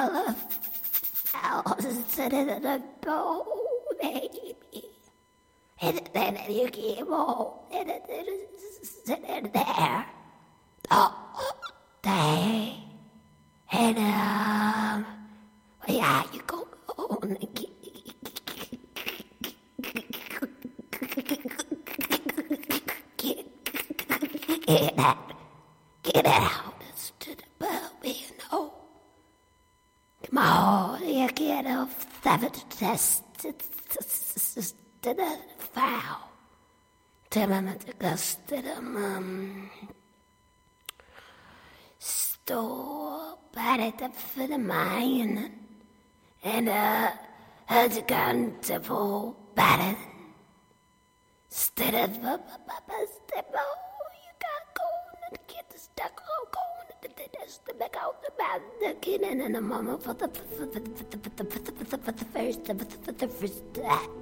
Sit in the bowl, baby. And then you keep on sitting there all day. And, yeah, you go on and get out to the pub, you know. Come on, you get off 7 test to the foul. To the store, but for the mine. And it's accountable better. Instead of you got going and get the stuck going to make out the kid and the mama for the first